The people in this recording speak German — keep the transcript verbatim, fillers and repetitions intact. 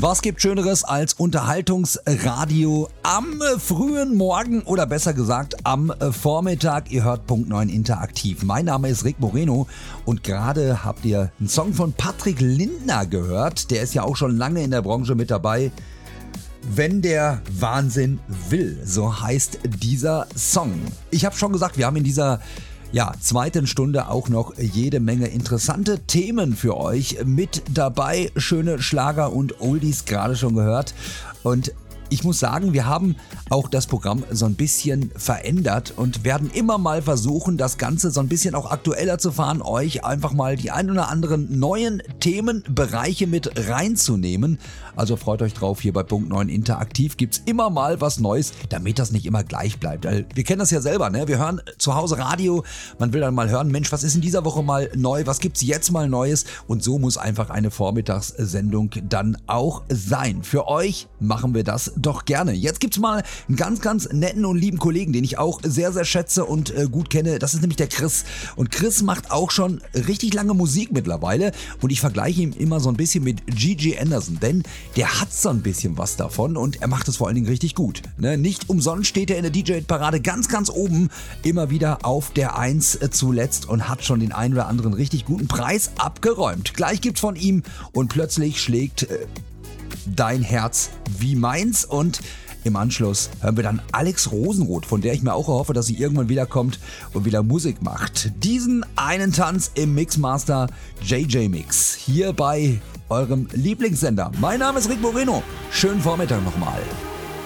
Was gibt Schöneres als Unterhaltungsradio am frühen Morgen oder besser gesagt am Vormittag? Ihr hört Punkt neun interaktiv. Mein Name ist Rick Moreno und gerade habt ihr einen Song von Patrick Lindner gehört. Der ist ja auch schon lange in der Branche mit dabei. Wenn der Wahnsinn will, so heißt dieser Song. Ich habe schon gesagt, wir haben in dieser ja, zweiten Stunde auch noch jede Menge interessante Themen für euch mit dabei. Schöne Schlager und Oldies gerade schon gehört. Und ich muss sagen, wir haben auch das Programm so ein bisschen verändert und werden immer mal versuchen, das Ganze so ein bisschen auch aktueller zu fahren, euch einfach mal die ein oder anderen neuen Themenbereiche mit reinzunehmen. Also freut euch drauf, hier bei Punkt neun Interaktiv gibt's immer mal was Neues, damit das nicht immer gleich bleibt. Wir kennen das ja selber, ne? Wir hören zu Hause Radio, man will dann mal hören, Mensch, was ist in dieser Woche mal neu, was gibt's jetzt mal Neues? Und so muss einfach eine Vormittagssendung dann auch sein. Für euch machen wir das doch gerne. Jetzt gibt's mal einen ganz, ganz netten und lieben Kollegen, den ich auch sehr, sehr schätze und äh, gut kenne. Das ist nämlich der Chris. Und Chris macht auch schon richtig lange Musik mittlerweile. Und ich vergleiche ihn immer so ein bisschen mit Gigi Anderson, denn der hat so ein bisschen was davon und er macht es vor allen Dingen richtig gut. Ne? Nicht umsonst steht er in der D J-Parade ganz, ganz oben, immer wieder auf der eins zuletzt und hat schon den einen oder anderen richtig guten Preis abgeräumt. Gleich gibt's von ihm und plötzlich schlägt äh, dein Herz wie meins und im Anschluss hören wir dann Alex Rosenroth, von der ich mir auch erhoffe, dass sie irgendwann wiederkommt und wieder Musik macht. Diesen einen Tanz im Mixmaster J J Mix, hier bei eurem Lieblingssender. Mein Name ist Rick Moreno. Schönen Vormittag nochmal.